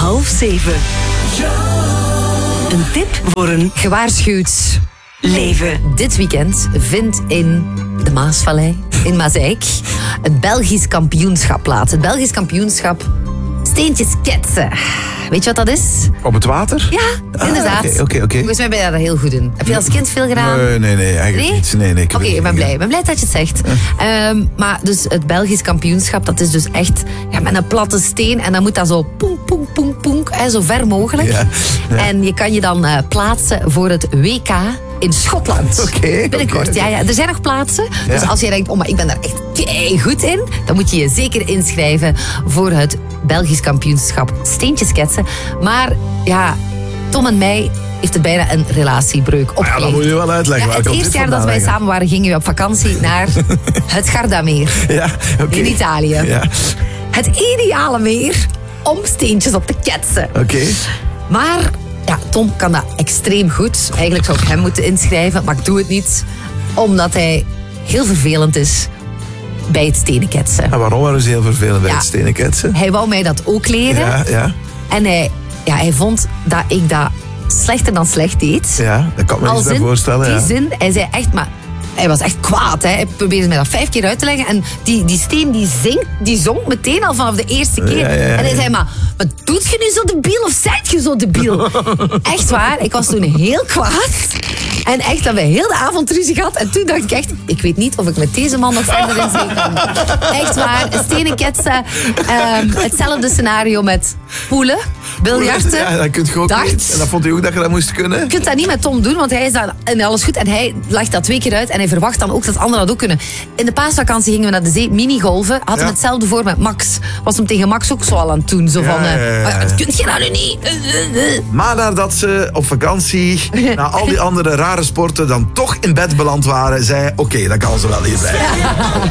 6:30. Een tip voor een Gewaarschuwd leven. dit weekend vindt in de Maasvallei, in Maaseik, het Belgisch kampioenschap plaats. Het Belgisch kampioenschap steentjes ketsen. Weet je wat dat is? Op het water? Ja, inderdaad. Oké. Volgens mij ben je daar heel goed in. Heb je als kind veel gedaan? Nee, eigenlijk niet. Nee, ik heb Oké, het ik ben niet blij. Ik ben blij dat je het zegt. Maar dus het Belgisch kampioenschap, dat is dus echt met een platte steen. En dan moet dat zo poenk, poenk, poenk, poenk, zo ver mogelijk. Ja. En je kan je dan plaatsen voor het WK in Schotland. Oké. Binnenkort. Ja, er zijn nog plaatsen. Dus als je denkt, maar ik ben daar echt goed in, dan moet je je zeker inschrijven voor het Belgisch kampioenschap steentjes ketsen. Maar ja, Tom en mij heeft het bijna een relatiebreuk opgeleverd. dat moet je wel uitleggen. Het eerste jaar dat wij samen waren, gingen we op vakantie naar het Gardameer. Ja, oké. In Italië. Ja, Het ideale meer om steentjes op te ketsen. oké. Maar ja, Tom kan dat extreem goed. Eigenlijk zou ik hem moeten inschrijven, maar ik doe het niet. Omdat hij heel vervelend is bij het stenen ketsen. En waarom waren ze heel vervelend bij het stenen ketsen? Hij wou mij dat ook leren. Ja. En hij vond dat ik dat slechter dan slecht deed. Ja, dat kan me iets bij voorstellen. Die Ja. zin, hij zei echt, maar hij was echt kwaad. Hè. Hij probeerde mij dat 5 keer uit te leggen. En die steen die zonk meteen al vanaf de eerste keer. Ja. En hij zei, maar doet je nu zo debiel of zijt je zo debiel? Echt waar, ik was toen heel kwaad. En echt, dat we heel de avond ruzie gehad. En toen dacht ik echt, ik weet niet of ik met deze man nog verder in zee kan. Echt waar, stenen ketsen. Hetzelfde scenario met poelen, biljarten, Ja, dat kun je ook darts. niet. En dat vond hij ook dat je dat moest kunnen? Je kunt dat niet met Tom doen, want hij is daar en alles goed. En hij legt dat 2 keer uit en hij verwacht dan ook dat anderen dat ook kunnen. In de paasvakantie gingen we naar de zee, minigolven. Had hem hetzelfde voor met Max. Was hem tegen Max ook zo al aan het doen. Zo van, dat kun je nou niet. Maar nadat ze op vakantie, na al die andere rare sporten, dan toch in bed beland waren, zei oké, dan kan ze wel hierbij.